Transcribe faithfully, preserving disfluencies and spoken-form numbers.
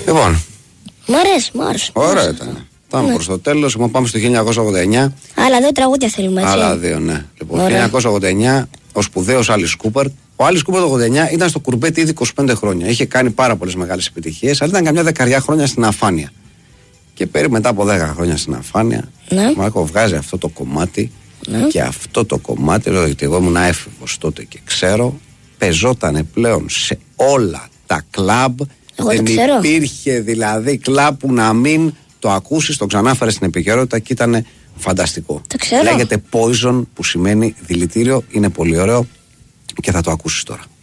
Λοιπόν. Μ' αρέσει, μ' άρεσε. Ωραία ήταν. Πάμε ναι. προς το τέλος. Πάμε στο χίλια εννιακόσια ογδόντα εννιά. Άλλα δύο τραγούδια θέλουμε, έτσι. Άλλα δύο, ναι. Λοιπόν, χίλια εννιακόσια ογδόντα εννιά, ο σπουδαίος Άλις Κούπερ. Ο Άλις Κούπερ το ογδόντα εννιά ήταν στο κουρμπέτι ήδη είκοσι πέντε χρόνια. Είχε κάνει πάρα πολλές μεγάλες επιτυχίες, αλλά ήταν καμιά δεκαριά χρόνια στην αφάνεια. Και περί μετά από δέκα χρόνια στην αφάνεια, ναι. ο Μάρκο βγάζει αυτό το κομμάτι. Ναι. Και αυτό το κομμάτι, γιατί εγώ ήμουν έφηβος τότε και ξέρω, πεζότανε πλέον σε όλα τα κλαμπ. Εγώ δεν το υπήρχε δηλαδή κλαμπ που να μην το ακούσεις, το ξανάφερε στην επικαιρότητα και ήταν φανταστικό. Το ξέρω. Λέγεται Poison, που σημαίνει δηλητήριο, είναι πολύ ωραίο και θα το ακούσεις τώρα.